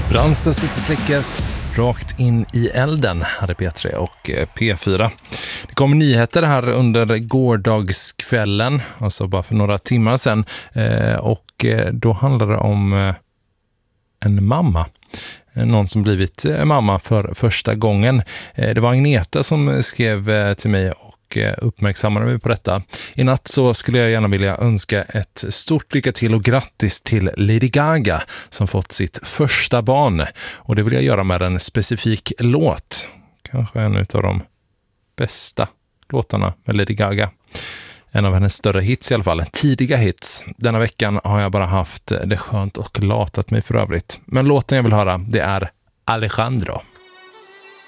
Ranstad City släckes rakt in i elden, hade P3 och P4. Det kom nyheter här under gårdagskvällen, alltså bara för några timmar sedan. Och då handlar det om en mamma. Någon som blivit mamma för första gången. Det var Agneta som skrev till mig och uppmärksammade mig på detta. I natt så skulle jag gärna vilja önska ett stort lycka till och grattis till Lady Gaga som fått sitt första barn. Och det vill jag göra med en specifik låt. Kanske en av de bästa låtarna med Lady Gaga. En av hennes större hits i alla fall. Tidiga hits. Denna veckan har jag bara haft det skönt och latat mig för övrigt. Men låten jag vill höra, det är Alejandro.